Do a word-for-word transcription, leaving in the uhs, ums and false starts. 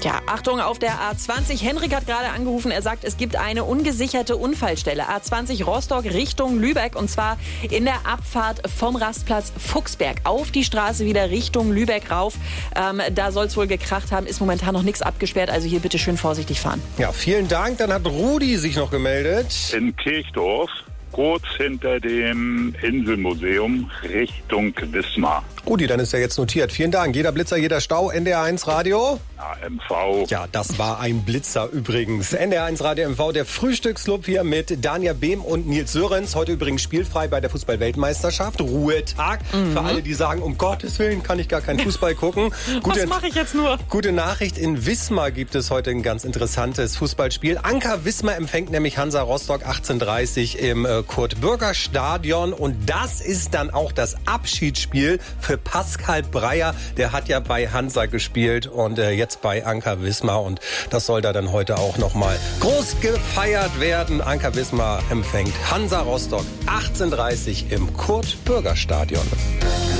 Ja, Achtung auf der A zwanzig. Henrik hat gerade angerufen. Er sagt, es gibt eine ungesicherte Unfallstelle. A zwanzig Rostock Richtung Lübeck. Und zwar in der Abfahrt vom Rastplatz Fuchsberg auf die Straße wieder Richtung Lübeck rauf. Ähm, da soll es wohl gekracht haben. Ist momentan noch nichts abgesperrt. Also hier bitte schön vorsichtig fahren. Ja, vielen Dank. Dann hat Rudi sich noch gemeldet. In Kirchdorf, kurz hinter dem Inselmuseum Richtung Wismar. Rudi, dann ist ja jetzt notiert. Vielen Dank. Jeder Blitzer, jeder Stau. N D R eins Radio. A M V. Ja, das war ein Blitzer übrigens. N D R eins Radio M V, der Frühstücksclub hier mit Dania Behm und Nils Sörenz. Heute übrigens spielfrei bei der Fußball-Weltmeisterschaft. Ruhetag mhm. für alle, die sagen, um Gottes Willen kann ich gar keinen Fußball gucken. Gute, Was mache ich jetzt nur? Gute Nachricht, in Wismar gibt es heute ein ganz interessantes Fußballspiel. Anker Wismar empfängt nämlich Hansa Rostock achtzehn Uhr dreißig im äh, Kurt-Bürger-Stadion. Und das ist dann auch das Abschiedsspiel für Pascal Breyer. Der hat ja bei Hansa gespielt und äh, jetzt bei Anker Wismar. Und das soll da dann heute auch nochmal groß gefeiert werden. Anker Wismar empfängt Hansa Rostock achtzehn Uhr dreißig im Kurt-Bürger-Stadion.